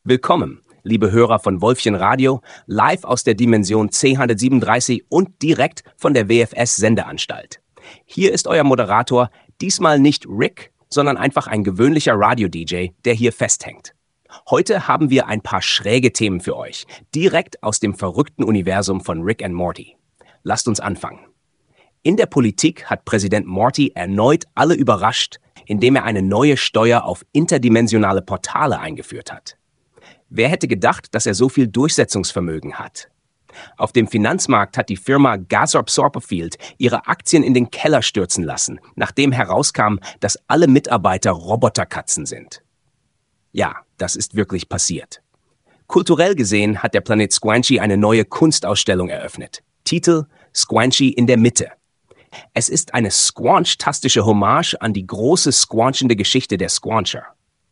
Willkommen, liebe Hörer von Wolfchen Radio, live aus der Dimension C137 und direkt von der WFS-Sendeanstalt. Hier ist euer Moderator, diesmal nicht Rick, sondern einfach ein gewöhnlicher Radio-DJ, der hier festhängt. Heute haben wir ein paar schräge Themen für euch, direkt aus dem verrückten Universum von Rick and Morty. Lasst uns anfangen. In der Politik hat Präsident Morty erneut alle überrascht, indem er eine neue Steuer auf interdimensionale Portale eingeführt hat. Wer hätte gedacht, dass er so viel Durchsetzungsvermögen hat? Auf dem Finanzmarkt hat die Firma Gazorp-Sorpofield ihre Aktien in den Keller stürzen lassen, nachdem herauskam, dass alle Mitarbeiter Roboterkatzen sind. Ja, das ist wirklich passiert. Kulturell gesehen hat der Planet Squanchy eine neue Kunstausstellung eröffnet. Titel: Squanchy in der Mitte. Es ist eine squanch-tastische Hommage an die große squanchende Geschichte der Squancher.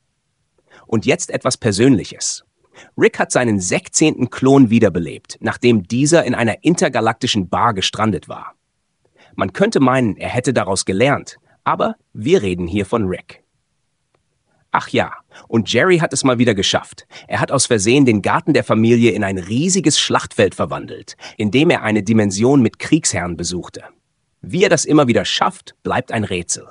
Und jetzt etwas Persönliches. Rick hat seinen 16. Klon wiederbelebt, nachdem dieser in einer intergalaktischen Bar gestrandet war. Man könnte meinen, er hätte daraus gelernt, aber wir reden hier von Rick. Ach ja, und Jerry hat es mal wieder geschafft. Er hat aus Versehen den Garten der Familie in ein riesiges Schlachtfeld verwandelt, indem er eine Dimension mit Kriegsherren besuchte. Wie er das immer wieder schafft, bleibt ein Rätsel.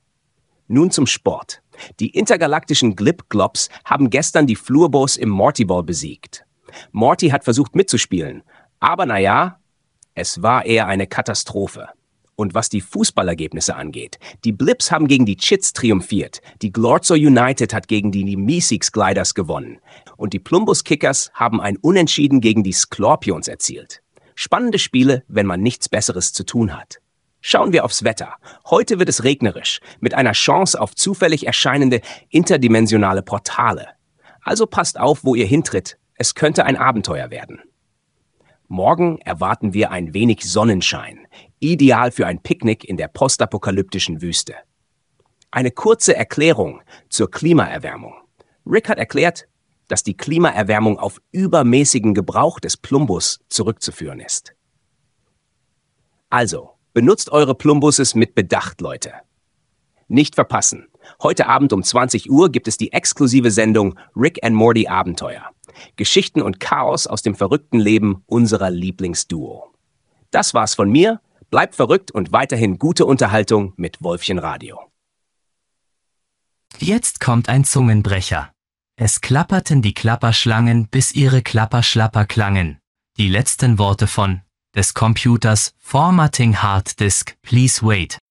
Nun zum Sport. Die intergalaktischen Glip-Glops haben gestern die Flurbos im Morty Ball besiegt. Morty hat versucht mitzuspielen, aber naja, es war eher eine Katastrophe. Und was die Fußballergebnisse angeht, die Blips haben gegen die Chits triumphiert, die Glorzo United hat gegen die Meeseeks Gliders gewonnen und die Plumbus Kickers haben ein Unentschieden gegen die Scorpions erzielt. Spannende Spiele, wenn man nichts Besseres zu tun hat. Schauen wir aufs Wetter. Heute wird es regnerisch, mit einer Chance auf zufällig erscheinende interdimensionale Portale. Also passt auf, wo ihr hintritt. Es könnte ein Abenteuer werden. Morgen erwarten wir ein wenig Sonnenschein, ideal für ein Picknick in der postapokalyptischen Wüste. Eine kurze Erklärung zur Klimaerwärmung. Rick hat erklärt, dass die Klimaerwärmung auf übermäßigen Gebrauch des Plumbus zurückzuführen ist. Also, benutzt eure Plumbuses mit Bedacht, Leute. Nicht verpassen. Heute Abend um 20 Uhr gibt es die exklusive Sendung Rick and Morty Abenteuer. Geschichten und Chaos aus dem verrückten Leben unserer Lieblingsduo. Das war's von mir. Bleibt verrückt und weiterhin gute Unterhaltung mit Wolfchen Radio. Jetzt kommt ein Zungenbrecher. Es klapperten die Klapperschlangen, bis ihre Klapperschlapper klangen. Die letzten Worte von des Computers Formatting Hard Disk, please wait.